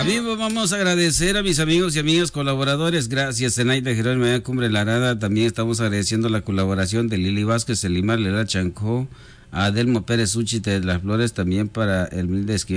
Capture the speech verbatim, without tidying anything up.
También vamos a agradecer a mis amigos y amigas colaboradores. Gracias, Zenaida Jerónimo de Cumbre Larada. También estamos agradeciendo la colaboración de Lili Vázquez, Elimar Lela Chancó, a Adelmo Pérez Uchite de las Flores, también para el Mil de Esquina.